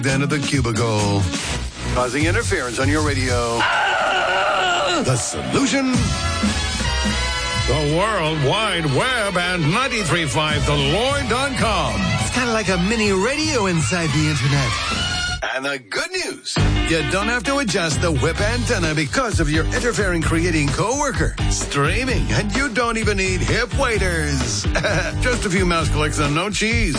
Then of the cubicle, causing interference on your radio. The solution? The World Wide Web and 93.5thelord.com. It's kind of like a mini radio inside the internet. And the good news, you don't have to adjust the whip antenna because of your interfering creating coworker. Streaming, and you don't even need hip waders. Just a few mouse clicks and no cheese.